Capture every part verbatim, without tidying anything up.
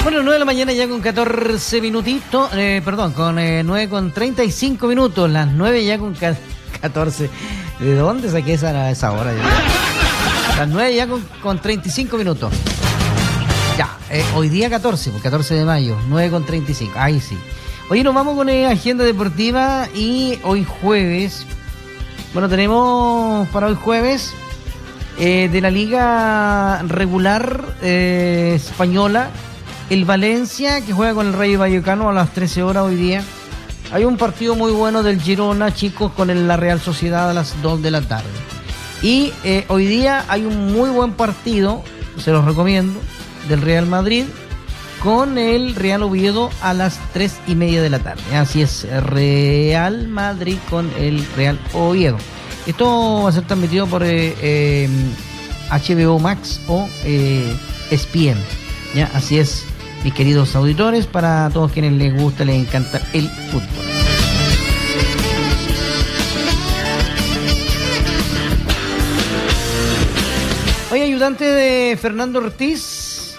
Bueno, nueve de la mañana ya con catorce minutitos, eh, perdón, con eh, nueve con treinta y cinco minutos, las nueve ya con catorce. ¿De dónde saqué esa, esa hora? Las nueve ya con, con treinta y cinco minutos. Ya, eh, hoy día catorce, pues catorce de mayo, nueve con treinta y cinco, ahí sí. Hoy nos vamos con eh, agenda deportiva y hoy jueves, bueno, tenemos para hoy jueves eh, de la liga regular eh, española, el Valencia, que juega con el Rayo Vallecano a las trece horas hoy día. Hay un partido muy bueno del Girona, chicos, con el, la Real Sociedad a las dos de la tarde. Y eh, hoy día hay un muy buen partido, se los recomiendo, del Real Madrid con el Real Oviedo a las tres y media de la tarde. Así es, Real Madrid con el Real Oviedo. Esto va a ser transmitido por eh, eh, H B O Max o eh, E S P N. ¿Ya? Así es, mis queridos auditores, para todos quienes les gusta, les encanta el fútbol. Hoy ayudante de Fernando Ortiz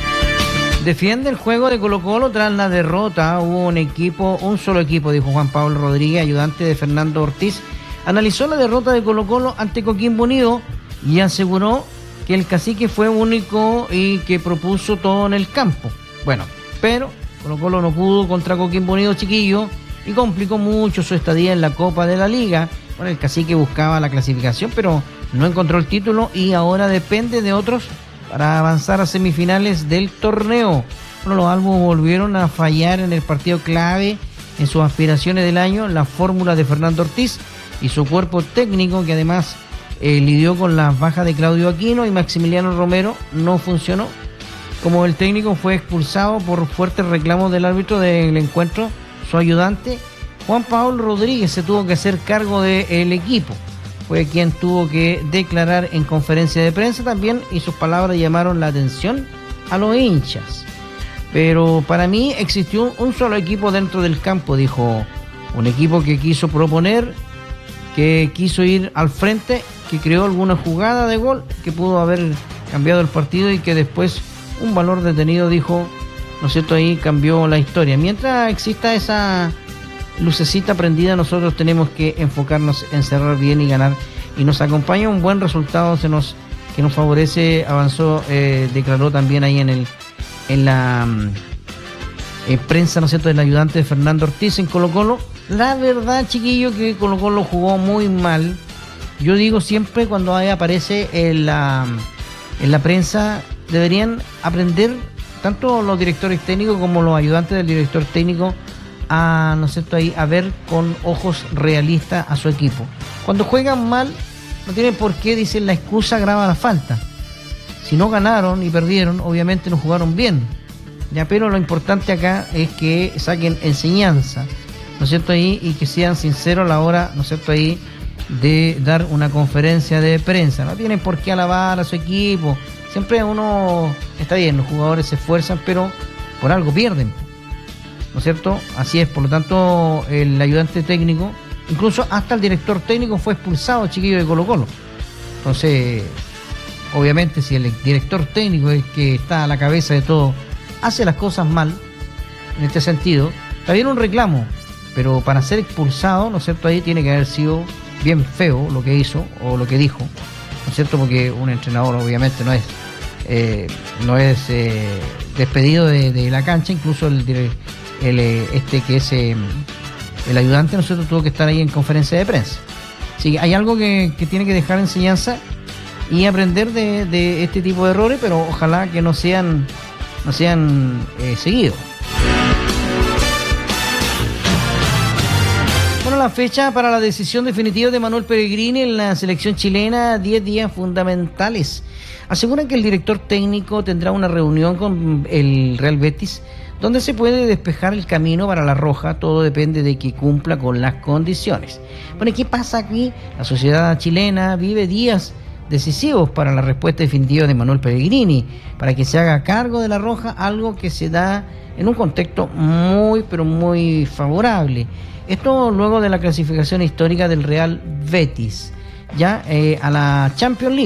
defiende el juego de Colo-Colo tras la derrota. Hubo un equipo, un solo equipo, dijo Juan Pablo Rodríguez, ayudante de Fernando Ortiz. Analizó la derrota de Colo-Colo ante Coquimbo Unido y aseguró que el cacique fue único y que propuso todo en el campo. Bueno, pero Colo-Colo no pudo contra Coquimbo Unido, chiquillo, y complicó mucho su estadía en la Copa de la Liga. Bueno, el cacique buscaba la clasificación, pero no encontró el título y ahora depende de otros para avanzar a semifinales del torneo. Bueno, los albos volvieron a fallar en el partido clave en sus aspiraciones del año, la fórmula de Fernando Ortiz y su cuerpo técnico, que además eh, lidió con las bajas de Claudio Aquino y Maximiliano Romero, no funcionó. Como el técnico fue expulsado por fuertes reclamos del árbitro del encuentro, su ayudante, Juan Pablo Rodríguez, se tuvo que hacer cargo del equipo. Fue quien tuvo que declarar en conferencia de prensa también, y sus palabras llamaron la atención a los hinchas. Pero para mí existió un solo equipo dentro del campo, dijo. Un equipo que quiso proponer, que quiso ir al frente, que creó alguna jugada de gol, que pudo haber cambiado el partido y que después un valor detenido, dijo, ¿no es cierto?, ahí cambió la historia. Mientras exista esa lucecita prendida, nosotros tenemos que enfocarnos en cerrar bien y ganar, y nos acompaña un buen resultado se nos, que nos favorece. Avanzó, eh, declaró también ahí en el en la eh, prensa, ¿no es cierto?, del ayudante de Fernando Ortiz en Colo-Colo. La verdad, chiquillo, que Colo-Colo jugó muy mal. Yo digo siempre, cuando ahí aparece en la, en la prensa, deberían aprender tanto los directores técnicos como los ayudantes del director técnico a, ¿no es cierto?, ahí, a ver con ojos realistas a su equipo. Cuando juegan mal, no tienen por qué, dicen, la excusa agrava la falta. Si no ganaron y perdieron, obviamente no jugaron bien, ya, pero lo importante acá es que saquen enseñanza, ¿no es cierto?, ahí, y que sean sinceros a la hora, ¿no es cierto?, ahí, de dar una conferencia de prensa. No tienen por qué alabar a su equipo. Siempre uno, está bien, los jugadores se esfuerzan, pero por algo pierden, ¿no es cierto? Así es, por lo tanto, el ayudante técnico, incluso hasta el director técnico, fue expulsado, chiquillo, de Colo-Colo. Entonces, obviamente, si el director técnico, es que está a la cabeza de todo, hace las cosas mal, en este sentido, está bien un reclamo, pero para ser expulsado, ¿no es cierto?, ahí tiene que haber sido bien feo lo que hizo o lo que dijo, ¿no es cierto?, porque un entrenador obviamente no es eh, no es eh, despedido de, de la cancha. Incluso el, el este que es eh, el ayudante, ¿no es cierto?, tuvo que estar ahí en conferencia de prensa. Así que hay algo que, que tiene que dejar enseñanza y aprender de, de este tipo de errores, pero ojalá que no sean no sean eh, seguidos. Bueno, la fecha para la decisión definitiva de Manuel Pellegrini en la selección chilena, diez días fundamentales. Aseguran que el director técnico tendrá una reunión con el Real Betis, donde se puede despejar el camino para la Roja. Todo depende de que cumpla con las condiciones. Bueno, ¿qué pasa aquí? La sociedad chilena vive días decisivos para la respuesta definitiva de Manuel Pellegrini, para que se haga cargo de la Roja, algo que se da en un contexto muy, pero muy favorable. Esto luego de la clasificación histórica del Real Betis, ya eh, a la Champions League.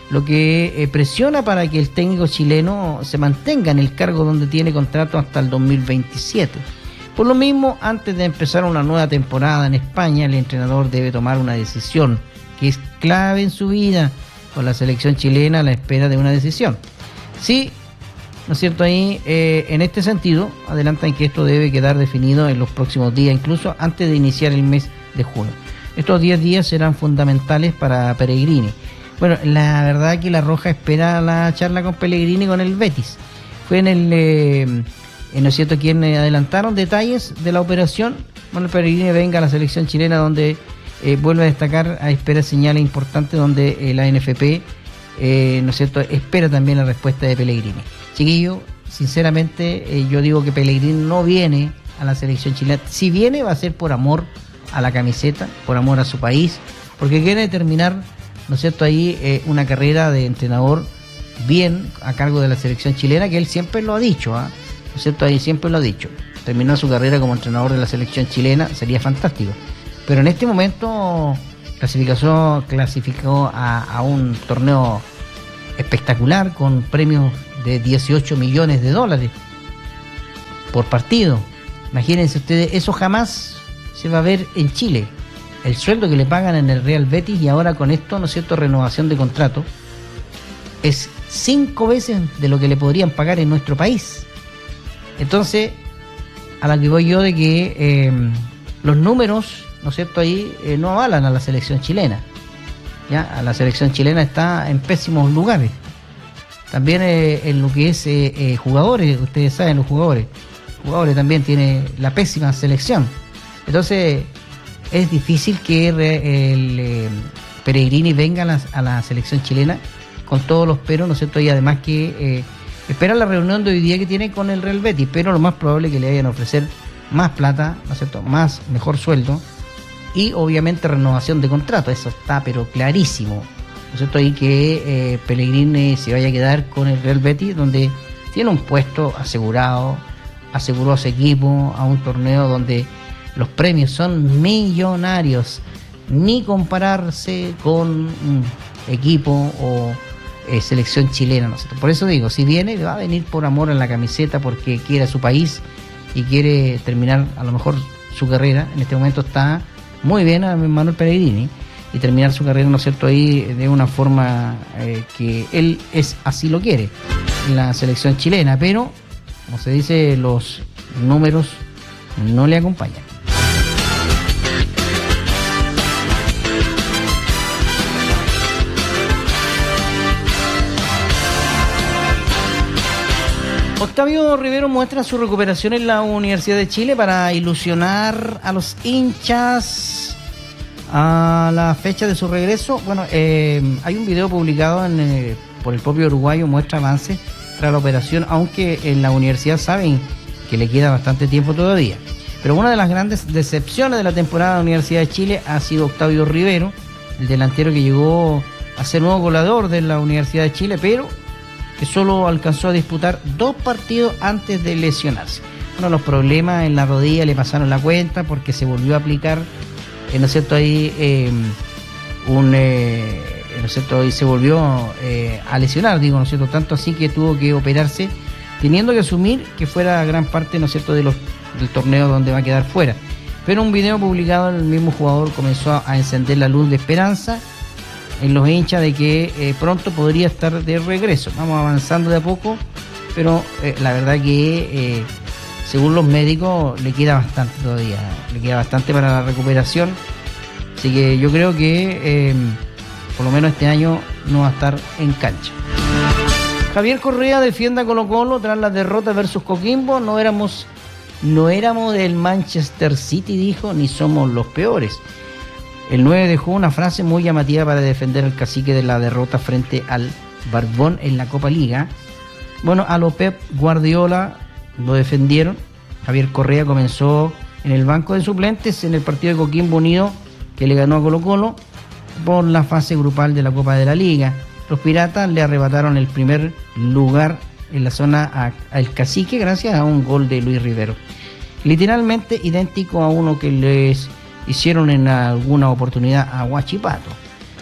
lo que eh, presiona para que el técnico chileno se mantenga en el cargo donde tiene contrato hasta el dos mil veintisiete. Por lo mismo, antes de empezar una nueva temporada en España, el entrenador debe tomar una decisión que es clave en su vida, con la selección chilena a la espera de una decisión. Sí, ¿no es cierto? Ahí, eh, en este sentido, adelantan que esto debe quedar definido en los próximos días, incluso antes de iniciar el mes de junio. Estos diez días serán fundamentales para Pellegrini. Bueno, la verdad que La Roja espera la charla con Pellegrini con el Betis. Fue en el, eh, ¿no es cierto?, quien adelantaron detalles de la operación. Bueno, Pellegrini venga a la selección chilena, donde eh, vuelve a destacar, a esperar señales importantes, donde eh, la N F P, eh, ¿no es cierto?, espera también la respuesta de Pellegrini. Chiquillo, sinceramente, eh, yo digo que Pellegrini no viene a la selección chilena. Si viene, va a ser por amor a la camiseta, por amor a su país, porque quiere terminar, ¿no es cierto?, ahí eh, una carrera de entrenador bien a cargo de la selección chilena, que él siempre lo ha dicho, ¿eh? ¿No es cierto?, ahí siempre lo ha dicho. Terminar su carrera como entrenador de la selección chilena sería fantástico. Pero en este momento clasificó, clasificó a, a un torneo espectacular con premios de dieciocho millones de dólares por partido. Imagínense ustedes, eso jamás se va a ver en Chile. El sueldo que le pagan en el Real Betis, y ahora con esto, ¿no es cierto?, renovación de contrato, es cinco veces de lo que le podrían pagar en nuestro país. Entonces, a la que voy yo de que eh, los números, ¿no es cierto?, ahí eh, no avalan a la selección chilena. Ya, a la selección chilena está en pésimos lugares. También eh, en lo que es eh, eh, jugadores, ustedes saben, los jugadores, jugadores también tiene la pésima selección. Entonces, es difícil que el eh, Pellegrini venga a la, a la selección chilena con todos los peros, ¿no es cierto? Y además que eh, espera la reunión de hoy día que tiene con el Real Betis, pero lo más probable es que le vayan a ofrecer más plata, ¿no es cierto?, más, mejor sueldo y obviamente renovación de contrato. Eso está pero clarísimo, ¿no es cierto? Y que eh, Pellegrini se vaya a quedar con el Real Betis, donde tiene un puesto asegurado, aseguró a su equipo a un torneo donde los premios son millonarios, ni compararse con un equipo o eh, selección chilena, ¿no es cierto? Por eso digo, si viene, va a venir por amor a la camiseta, porque quiere a su país y quiere terminar a lo mejor su carrera. En este momento está muy bien a Manuel Pellegrini, y terminar su carrera, ¿no es cierto?, ahí de una forma eh, que él es así lo quiere, en la selección chilena, pero, como se dice, los números no le acompañan. Octavio Rivero muestra su recuperación en la Universidad de Chile para ilusionar a los hinchas a la fecha de su regreso. Bueno, eh, hay un video publicado en, eh, por el propio uruguayo, muestra avances tras la operación, aunque en la universidad saben que le queda bastante tiempo todavía. Pero una de las grandes decepciones de la temporada de la Universidad de Chile ha sido Octavio Rivero, el delantero que llegó a ser nuevo goleador de la Universidad de Chile, pero que solo alcanzó a disputar dos partidos antes de lesionarse. Bueno, los problemas en la rodilla le pasaron la cuenta, porque se volvió a aplicar, eh, ¿no es cierto?, ahí eh, un, eh, ¿no es cierto?, y se volvió eh, a lesionar, digo, ¿no es cierto?, tanto así que tuvo que operarse, teniendo que asumir que fuera gran parte, ¿no es cierto?, de los, del torneo donde va a quedar fuera. Pero un video publicado, el mismo jugador comenzó a encender la luz de esperanza en los hinchas de que eh, pronto podría estar de regreso. Vamos avanzando de a poco, pero eh, la verdad que eh, según los médicos le queda bastante todavía, le queda bastante para la recuperación, así que yo creo que eh, por lo menos este año no va a estar en cancha. Javier Correa defiende a Colo-Colo tras la derrota versus Coquimbo. No éramos, no éramos del Manchester City, dijo, ni somos los peores. El nueve dejó una frase muy llamativa para defender al cacique de la derrota frente al Barbón en la Copa Liga. Bueno, a lo Pep Guardiola lo defendieron. Javier Correa comenzó en el banco de suplentes en el partido de Coquimbo Unido, que le ganó a Colo-Colo por la fase grupal de la Copa de la Liga. Los Piratas le arrebataron el primer lugar en la zona al cacique gracias a un gol de Luis Rivero, literalmente idéntico a uno que les hicieron en alguna oportunidad a Huachipato.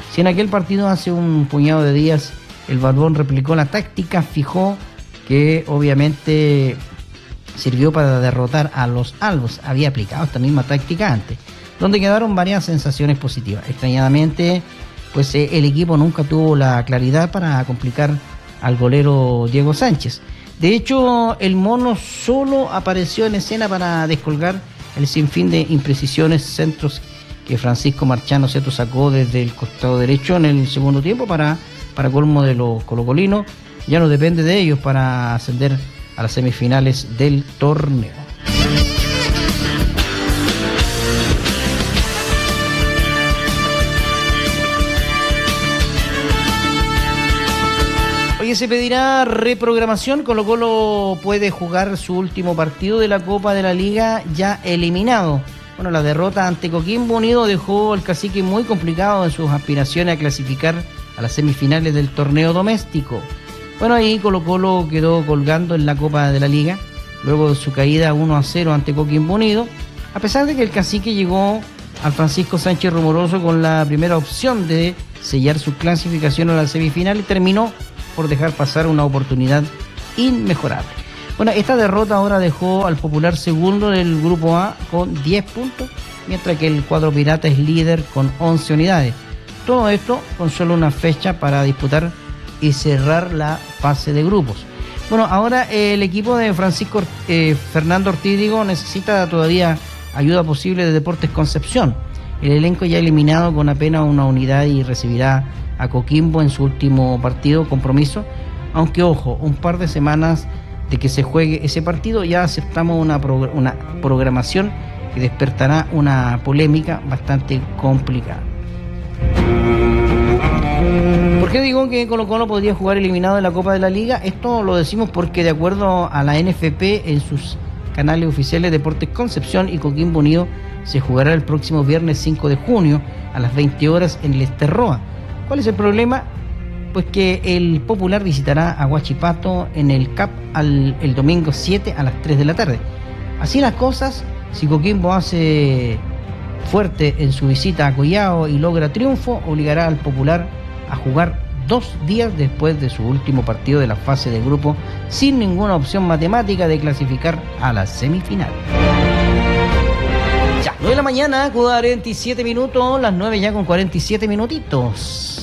Si en aquel partido hace un puñado de días el Barbón replicó la táctica, fijó que obviamente sirvió para derrotar a los Albos. Había aplicado esta misma táctica antes, donde quedaron varias sensaciones positivas. Extrañadamente, pues eh, el equipo nunca tuvo la claridad para complicar al golero Diego Sánchez. De hecho, el mono solo apareció en escena para descolgar el sinfín de imprecisiones, centros que Francisco Marchano Seto sacó desde el costado derecho en el segundo tiempo para, para colmo de los colocolinos. Ya no depende de ellos para ascender a las semifinales del torneo. Oye, se pedirá reprogramación. Colo Colo puede jugar su último partido de la Copa de la Liga ya eliminado. Bueno, la derrota ante Coquimbo Unido dejó al Cacique muy complicado en sus aspiraciones a clasificar a las semifinales del torneo doméstico. Bueno, ahí Colo Colo quedó colgando en la Copa de la Liga, luego de su caída uno a cero ante Coquimbo Unido, a pesar de que el Cacique llegó al Francisco Sánchez Rumoroso con la primera opción de sellar su clasificación a la semifinal y terminó por dejar pasar una oportunidad inmejorable. Bueno, esta derrota ahora dejó al Popular segundo del Grupo A con diez puntos, mientras que el cuadro pirata es líder con once unidades. Todo esto con solo una fecha para disputar y cerrar la fase de grupos. Bueno, ahora eh, el equipo de Francisco eh, Fernando Ortiz digo, necesita todavía ayuda posible de Deportes Concepción. El elenco ya eliminado con apenas una unidad y recibirá a Coquimbo en su último partido, compromiso, aunque ojo, un par de semanas de que se juegue ese partido ya aceptamos una, progr- una programación que despertará una polémica bastante complicada. ¿Por qué digo que Colo Colo podría jugar eliminado de la Copa de la Liga? Esto lo decimos porque de acuerdo a la N F P en sus canales oficiales, Deportes Concepción y Coquimbo Unido se jugará el próximo viernes cinco de junio a las veinte horas en el Esterroa. ¿Cuál es el problema? Pues que el Popular visitará a Huachipato en el C A P al, el domingo siete a las tres de la tarde. Así las cosas, si Coquimbo hace fuerte en su visita a Collao y logra triunfo, obligará al Popular a jugar dos días después de su último partido de la fase de grupo, sin ninguna opción matemática de clasificar a la semifinal. Ya, nueve de la mañana, cuarenta y siete minutos, las nueve ya con cuarenta y siete minutitos.